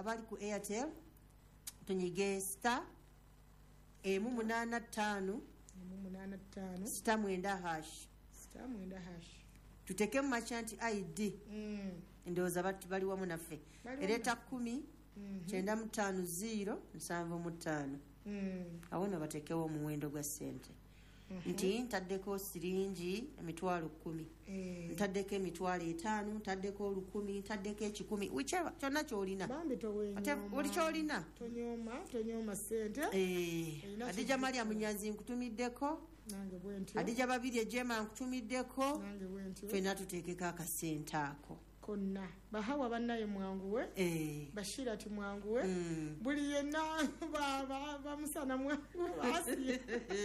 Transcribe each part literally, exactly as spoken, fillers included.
abali ku Airtel tunyige star emu munana ttaano emu munana ttaano star mwenda hash star mwenda hash tuteke mu machanti I D mm ndowooza bati bali wamu naffe ereta kumi kyenda mu ttaano zero nsanvu mu ttaano awo no batekewo omuwendo gwa ssente nti ntaddeko siringi emitwalo kumi ntaddeko emitwalo etaano ntaddeko olukumi ntaddeko ekikumi wikyeba kyonna kyolina oli kyolina tonyoma tonyoma ssente Adija Maria Munyanzi nkutumiddeko Adija Babiri Ejema nkutumiddeko ffenna tuteekeko akasente ako konna bahawa bannaye mwanguwe eh Bashira ti mwanguwe mm. buli yenna baba bamusana mwanguwe basi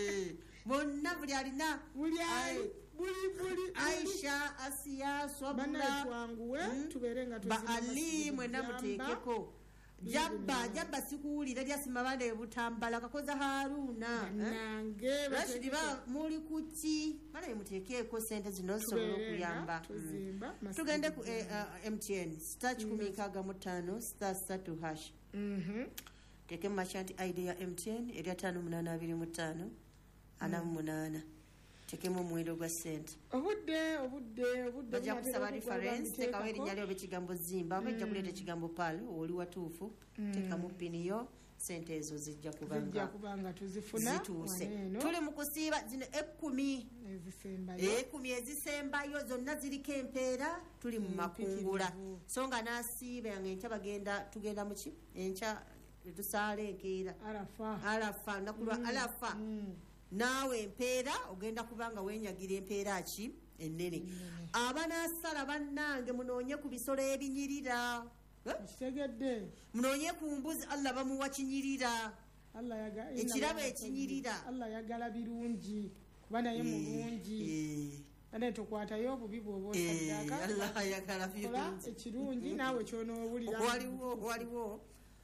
bonna buli alina buli ali buli buli Aisha Asia Swabula bannaye mwanguwe mm. tuberenga tuzima ba ali mwena muteekeko Jabba jabba sikuwulira lyasima bande ebutambala kakoza Haruna nange Rashidi ba muri kuki bale muteekeko sente zino sobola okuyamba tugende ku eh, uh, M T N star kumi kaga mutano star satu hash mhm teke machanti I D ya M T N erya tano munana abiri mutano ana munana tekemo mwendo gwa sente obudde obudde obudde bajja kusaba reference teka weri nyali obekigambo zimba bajja kuleta ekigambo pale oli watuufu teka mu piniyo sente ezo zijja kubanga zijja kubanga tuzifuna zituuse tuli mu kusiiba zino ekumi ezisembayo ekumi ezisembayo zonna ziriko empeera tuli mu makungula so nga nasiiba yange enkya bagenda tugenda mu ki enkya tusaale enkeera arafa arafa nakulwa arafa nawe empeera ogenda kubanga wenyagira empeera ki ennene abanasala bannange munoonye ku bisolo ebinyirira kitegedde munoonye ku mbuzi Allah bamuwa kinyirira Allah yaga ekirabo ekinyirira Allah yagala birungi kubana ye mulungi ane tokwatayo obubi bwobo sadaka Allah yagala birungi ekirungi nawe kyono obulira waliwo waliwo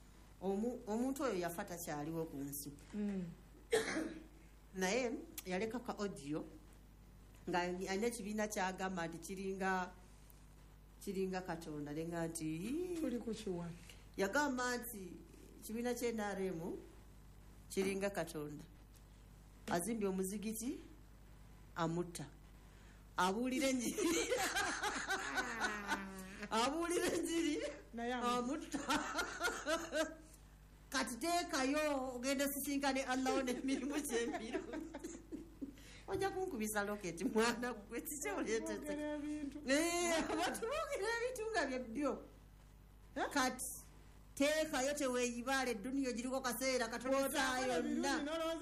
omuntu oyo yafata kyaliwo ku nsi naye yaleka ka audio nga ane kibiina kyagamba nti kiringa kiringa Katonda lenga nti tuli kukiwa yagamba nti kibiina kye N R M kiringa Katonda azimbye omuzigiti amutta abuulira enjiri abuulira enjiri amutta kati teekayo ogenda sisinkane Allah ne mirimu ky'emiro ojja kunkubisa loketi mwana gwe kiki oleetete eh batulungira ebintu nga byebyo kati teekayo teweeyibala edduniya giriko kaseera katolesaayo yonna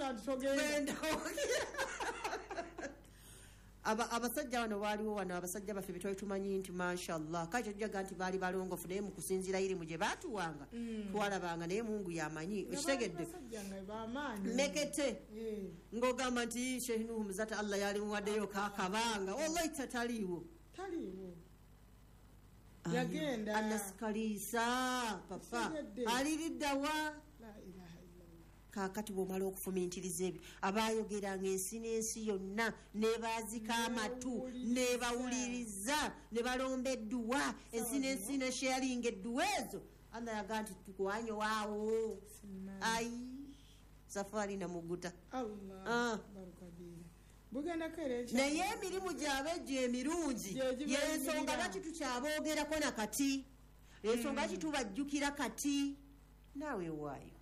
aba abasajja wano waliwo wano abasajja baffe bitwali tumanyi nti mashallah kajo jjaga nti bali balongofu naye mu kusinzira iri mu gye baatuwanga twalabanga naye Mungu yamanyi okitegedde mekete ng'ogamba nti Sheikh Nuhu Muzata Allah yali muwaddeyo kakabanga wallahi tataliiwo taliiwo yagenda anasikalisa papa aliriddawa la ilaha kakati bwomala okufumintiriza ebyo abayogeranga ensi n'ensi yonna ne baazika amatu ne bawuliriza ne balomba edduwa ensi n'ensi ne sharing edduwa ezo Allah yaga nti tukwanyo waawo ayi safari na muguta Allah barukabira bugenda kere naye emirimu gyabe gye emirungi yensonga lwaki tukyaboogerako na kati ensonga lwaki tubajjukira kati naawe waayo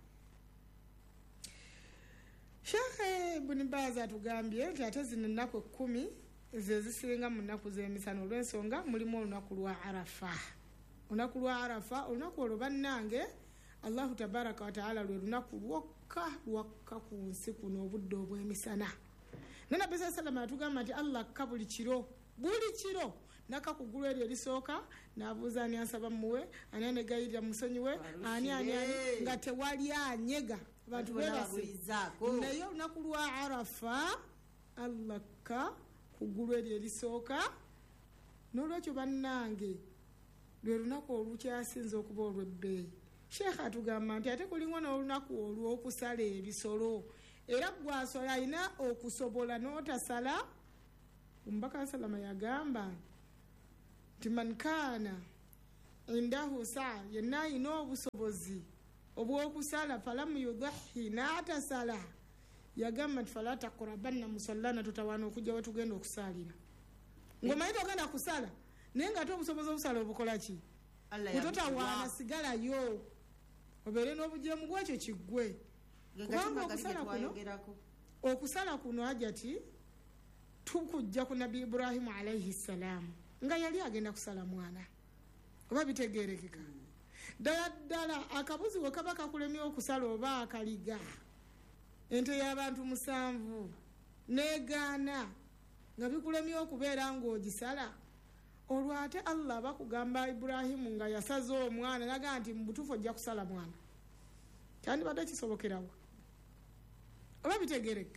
Sheikh Ibn Baz atugambye nti ate zino ennaku ekkumi ze zisinga mu nnaku z'emisano olw'ensonga mulimu olunaku lwa Arafa. Olunaku lwa Arafa olunaku olwo bannange Allahu tabaraka wa taala lwe lunaku lwokka lwakka ku nsi kuno obudde obw'emisana. Nabbi sallallahu atugamba nti Allah akka buli kiro buli kiro naka kugulu eryo lisooka n'abuuza ani ansaba muwe ani anegayirira musonyiwe ani ani nga tewali anyega abantu bebazizaako naye olunaku lwa Arafa Allah ka kugulu eryo lisooka n'olwekyo bannange lwe lunaku olukyasinza okuba olw'ebbeeyi. Sheikh atugamba nti ate kulinga n'olunaku olw'okusala ebisolo era gwasala alina okusobola n'otasala. Umbaka salama yagamba nti man kana indahu saa yenna alina obusobozi obw'okusala falamu yudahi n'atasala yagamba nti fala taqrabanna musallana tutawaana okujja we tugenda okusalira ng'omanyi togenda kusala naye nga ate obusobozi obusala obukola ki bwetotawaana sigalayo obeere n'obujeemu bwekyo kiggwe kubanga okusala kuno okusala kuno hajati tukujja ku nabi Ibrahimu alaihi salaamu nga yali agenda kusala mwana oba bitegeerekeka ddala ddala akabuzi we kaba kakulemya okusala oba akaliga ente y'abantu musanvu negaana nga bikulemya okubeera ng'ogisala olwo ate Allah bakugamba Ibrahimu nga yasaze omwana naga nti mu butuufu ojja kusala mwana kyandibadde kisobokerawo oba bitegereke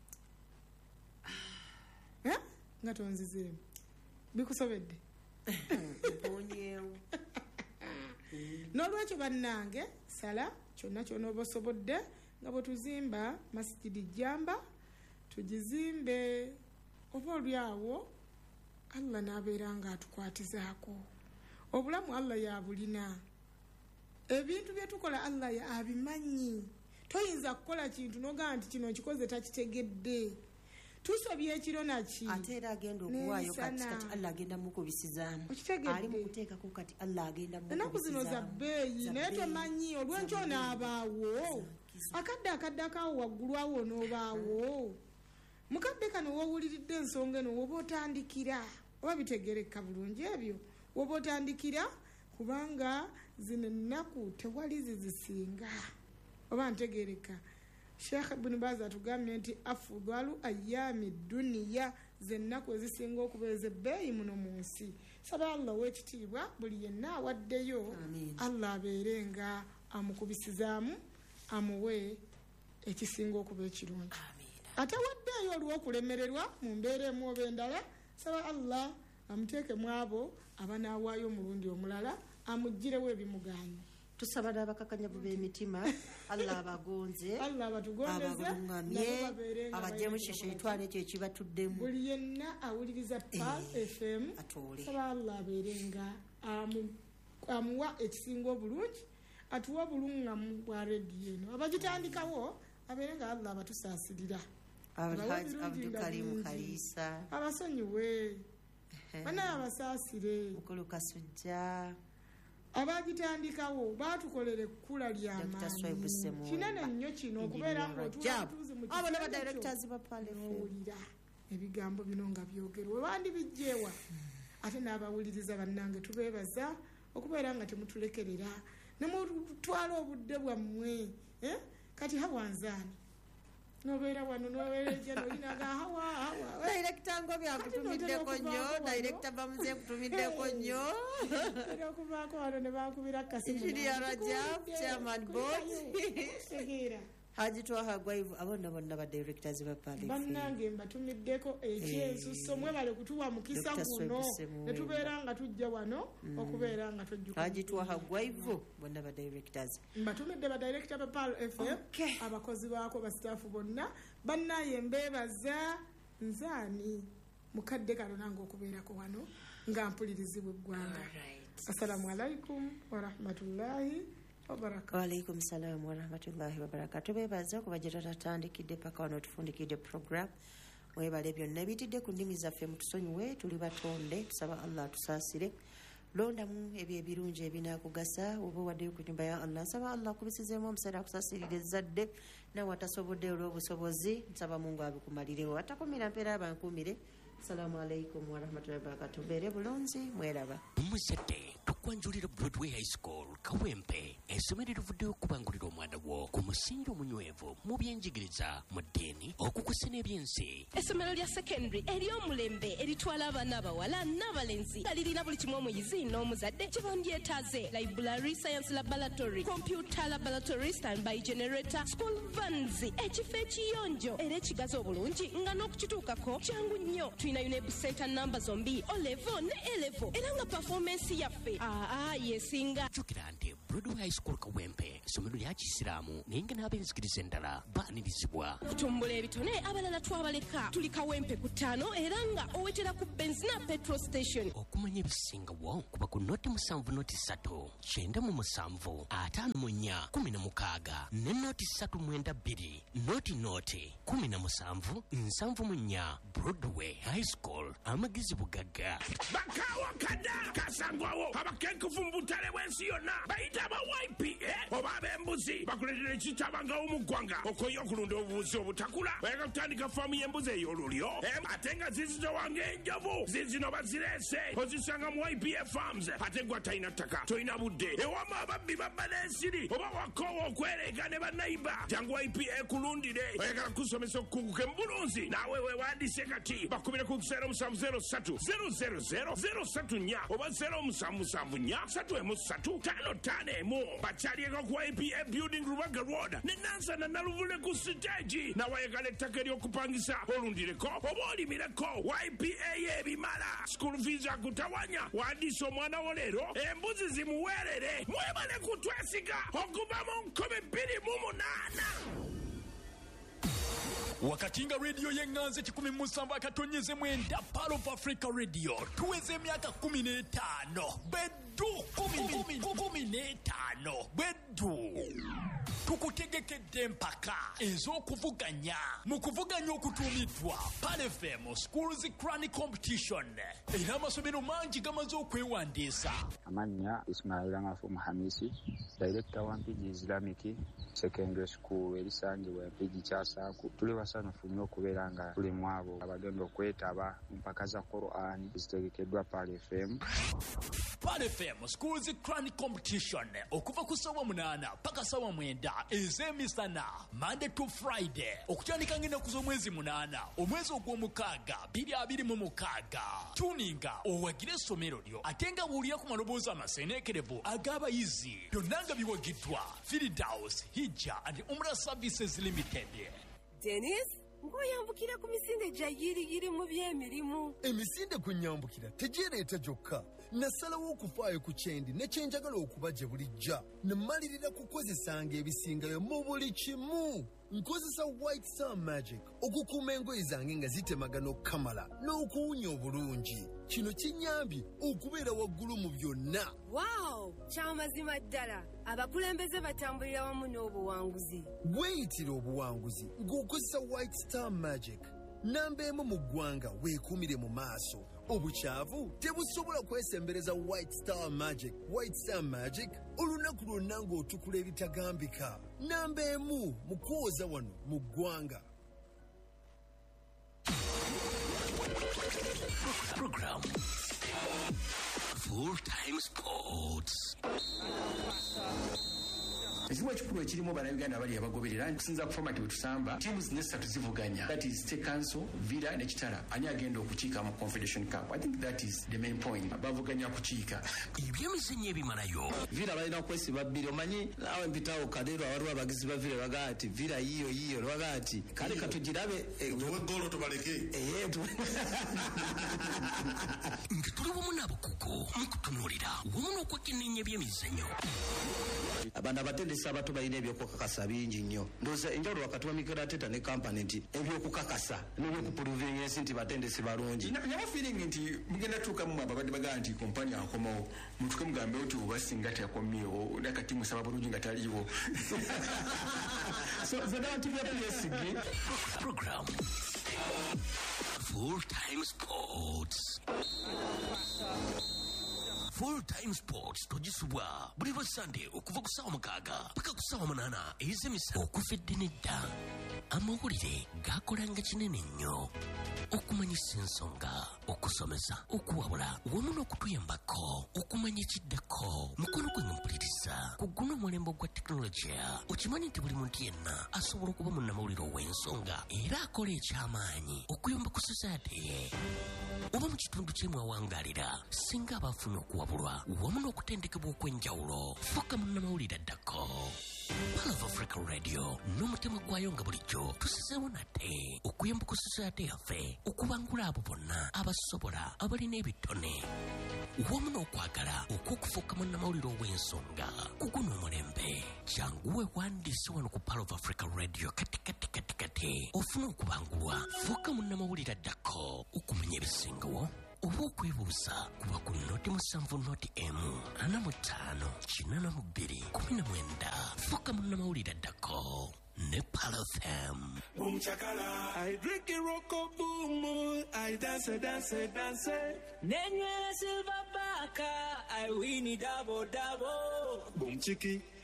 eh nga tonzizeemu bikusobedde n'olwekyo bannange sala kyonna ky'onooba osobodde nga bwe tuzimba masjidi jjamba tugizimbe oba olyawo Allah n'abeera nga atukwatizaako obulamu Allah yabulina ebintu bye tukola Allah abimanyi toyinza kukola kintu n'ogamba nti kino nkikoze takitegedde tusobye ekiro naki ate era agenda okuwaayo kati kati Allah agenda mukubisizaamu ali mukuteekako kati Allah agenda mukubisizaamu ennaku zino za bbeeyi naye tomanyi olwenkyo onaabaawo akadde akadde akaawo waggulu awo onoobaawo mukadde kano woowuliridde ensonga eno woba otandikira oba bitegereka bulungi ebyo woba otandikira kubanga zino ennaku tewali zizisinga oba ntegereka Sheikh Ibn Baz atugambye nti afdalu ayami duniya zennaku ezisinga okubeeza ebbeeyi muno mu nsi saba Allah w'ekitiibwa buli yenna awaddeyo Allah abeerenga amukubisizaamu amuwe ekisinga okuba ekirungi ate waddeeyo olw'okulemererwa mu mbeera emu oba endala saba Allah amuteekemu abo abanaawaayo omulundi omulala amuggirewo ebimuganye tusaba n'abakakanyavu b'emitima Allah abagonze Allah abatugondeze abagulungamye abajjemu kyekyeitwala ekyo ekibatuddemu buli yenna awuliriza Pal F M saba Allah abeerenga amuwa ekisinga obulungi atuwa obulungamu bwa rediyo eno abagitandikawo abeerenga Allah abatusaasirira Alhaji Abdul Karim Kalisa abasonyiwe bana abasaasire mukulu Kasujja abagitandikawo batukolera ekkula ly'amaanyi kinene nnyo kino okubeera ng'otuuzi mu kiwulira ebigambo bino nga byogerwa bandi bijjeewa ate n'abawuliriza bannange tubeebaza okubeera nga temutulekerera nemutwala obudde bwammwe kati hawanzaani nobeera wano nobeera ejja nolinaga hawa hawa director ngo byakutumiddeko nnyo director bamuze kutumiddeko nnyo era okuvaako wano ne bankubira kasimu Engineer Rajab chairman board tegeera Haji Twaha Gwaivu abonna bonna ba directors ba Pali bannange mbatumiddeko ekyensuso mwebale kutuwa mukisa guno ne tubeera nga tujja wano okubeera nga tujjuka Haji Twaha Gwaivu bonna ba directors mbatumidde ba director ba Pal F M abakozi baako ba staff bonna bannaye mbeebaza nzaani mukadde kano nange okubeerako wano nga mpulirizibwa eggwanga assalamu alaikum warahmatullahi wabarakatuh. Walaikum salam wa rahmatullahi wa barakatuh. Bebaza kubajira tatandikidde paka wano tufundikidde program mwebale byonna ebitidde ku nnimi zaffe mutusonyiwe tuli batonde tusaba Allah tusaasire londamu ebyo ebirungi ebinaakugasa oba waddeyo ku nyumba ya Allah nsaba Allah kubisizeemu omusana akusaasirire ezzadde nawe atasobodde olw'obusobozi nsaba Mungu abikumaliriwo atakumira mpeera abankumire. Assalamu alaikum wa rahmatullahi wa barakatuh. Bere bulonzi mweraba muzadde tukwanjulira Broadway High School Kawempe essomero erivuddeyo okubangulira omwana wo ku musingi omunywevu mu byenjigiriza mu ddiini okukusa n'ebyensi. Essomero lya secondary ery'omulembe eritwala abaana abawala n'abalenzi nga lirina buli kimu omuyizi n'omuzadde kye bandyetaaze: library, science laboratory, computer laboratory, standby generator, school vans, ekifo ekiyonjo era ekigazi obulungi nga n'okukituukako kyangu nnyo. Tulina UNEB center namba zombi O level ne A level era nga performance yaffe ate aa yesinga jjukira nti Broadway High School Kawempe essomero lya Kisiraamu naye nga n'abenzikiriza endala baanirizibwa. kutumbula ebitone abalala twabaleka tuli Kawempe ku ttaano era nga owetera ku benzina petrol station. Okumanya ebisingawo kuba ku noti musanvu noti ssatu kyenda mu musanvu ataano mu nnya kumi na mukaaga ne noti ssatu mwenda bbiri noti noti kumi na musanvu nsanvu mu nnya. Broadway High School amagezi bugagga. Bakawa kada kasangwawo abakenkufu mu butale bw'ensi yonna bayita aba Y P A oba ab'embuzi bakuletera ekitabangawo mu ggwanga okoye okulunda obubuzi obutakula bayagala kutandika faamu y'embuzi ey'olulyo ate nga zizitowange enjovu zizino bazireese ozisanga mu Y P A Farms ate gwa talina ttaka tolina budde ewama ababbi babba n'ensiri oba wakoowa okwereega ne bannayiba jangu Y P A kulundire oyagala kusomesa okukunguka embulunzi naawe weewandiise kati bakubire ku zero musanvu zero ssatu zero zero zero zero ssatu nnya oba zero musanvu musanvu nnya ssatu emu ssatu ttaano ttaano emu bakyalieko ku Y P A Building Rubaga Road ne Nansana Naluvule ku siteegi nawayagala ettaka ery'okupangisa olundireko oba olimireko Y P A y'ebimala school fees akutawanya wandiisa omwana wo leero embuzi zimuweerere mwebale kutwesiga okuva mu nkumi bbiri mu munaana. wakati nga rediyo y'enganze kikumi mu nsanvu akatonyeze mwenda Pearl of Africa Radio tuweze emyaka kumi n'etaano beddu kumi n'etaano beddu tukutegekedde empaka ez'okuvuganya mu kuvuganya okutuumiddwa Pearl F M Schools Crown Competition era amasomero mangi gamaze okwewandiisa. Amannya Ismail Ngafu Muhamisi, Director wa Mpigi Islamic Secondary School erisangibwa Mpigi Kyasaku. Tuli basanyufu nnyo okubeera nga tuli mu abo abagenda okwetaba mu mpaka za Quran ezitegekeddwa Pearl F M. Pearl F M Schools Crown Competition okuva ku ssaawa munaana paka ssaawa mwenda ez'emisana Monday to Friday okutandika ng'ennaku z'omwezi munaana omwezi ogw'omukaaga bbiri abiri mu mukaaga. Tuninga owagire essomero lyo ate nga buulira ku maloboozi amaseeneekerevu ag'abayizi byonna nga biwagiddwa Firdaus Hijja and Umrah Services Limited. Dennis ngoyambukira ku misinde gya yiriyiri mu by'emirimu. Emisinde kunyambukira tegireeta gyokka nasalawo okufaayo ku kyendi ne kyenjagala okuba gye bulijja nemalirira kukozesanga ebisingayo mu buli kimu. Nkozesa White Star Magic okukuuma engoye zange nga zitemagana okukamala n'okuwunya obulungi. Kino kinyambye okubeera waggulu mu byonna. Wow, kyamazima ddala abakulembeze batambulira wamu n'obuwanguzi. Weeyitira obuwanguzi ng'okozesa White Star Magic. Namba emu mu ggwanga weekuumire mu maaso. Obukyavu tebusobola kwesembereza White Star Magic. White Star Magic olunaku lwonna ng'otukula ebitagambika. Namba emu mu kwoza wano mu ggwanga. Program Full Time Sports. Ekiwa ekikulu ekirimu bannayuganda bali abagoberera nkusinza ku format wetusamba tiimu zine ssatu zivuganya, that is State Council, Villa ne Kitara. Ani agenda okukiika mu Confederation Cup? I think that is the main point. Bavuganya kukiika ebyemizannyo ebimalayo. Villa balina okwesiba bbiri. Omanyi naawe mpitawo kadeero waliwo abagizi ba Villa bagaa ati Villa yiyo yiyo lwaga ati kale katugirabe golo tubaleke nga tuli wamu n'abakugu mu kutunuulira wamu n'okwekenneenya ebyemizannyo. Abantu abatendesi abato balina ebyokukakasa bingi nnyo. Ndowooza enjawulo wakati wa Mikel Arteta ne kampani nti ebyokukakasa n'ebyokupuluvinga ensi nti batendesi balungi. Nyama feeling nti mugenda tuukamu ababadde bagaa nti kompani akomawo mutuke mugambe oti oba singa teyakomyewo nakati musaba bulungi nga taliiwo. So zonna nti byabyesigi Program Full Time Sports. Full Time Sports togisubwa buli lwa Sunday okuva ku ssaawa mukaaga paka ku ssaawa munaana ez'emisana. Okufedde nedda amawulire gaakolanga kinene nnyo okumanyisa ensonga, okusomesa, okuwabula wamu n'okutuyambako okumanya ekiddako. Mukono gwe mpuliriza ku guno omulembe gwa tekinologiya. Okimanyi nti buli muntu yenna asobola okuba munnamawulire ow'ensonga era akola eky'amaanyi okuyamba ku society ye oba mu kitundu kyemu awangaalira singa abaafuna okuwabulwa wamu n'okutendekebwa okw'enjawulo. Fuka munnamawulire addako. Pearl of Africa Radio n'omutima gwayo nga bulijjo tusizeewo nate okuyamba ku society yaffe okubangula abo bonna abasobola abalina ebitone wamu n'okwagala okw'okufuuka munnamawulire ow'ensonga kuguno omulembe janguwe wandiise wano ku Pearl of Africa Radio kati kati kati kati ofuna okubangulwa fuuka munnamawulire addako okumanya ebisingawo oba okwebuuza kuba ku noti musanvu noti emu ana mu ttaano kinana mu bbiri kumi na mwenda fuuka munnamawulire addako ne Pearl F M. Boom chakala, I drink a rock boom, I dance, dance, dance. Nenye silver baka, I win it double double. Boom chiki.